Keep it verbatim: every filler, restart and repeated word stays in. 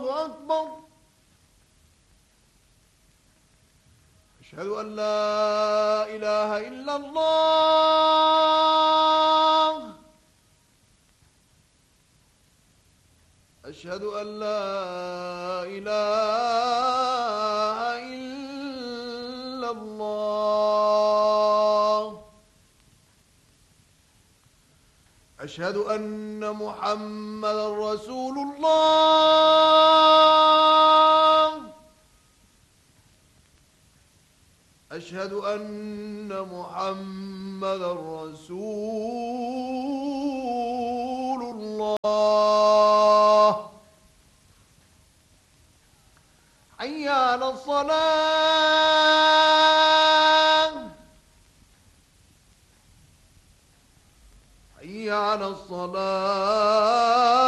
الله أكبر. أشهد أن لا إله إلا الله. أشهد أن لا إله إلا الله. أشهد أن محمدا رسول الله. أشهد أن محمدا رسول الله. حي على الصلاة. حي على الصلاة.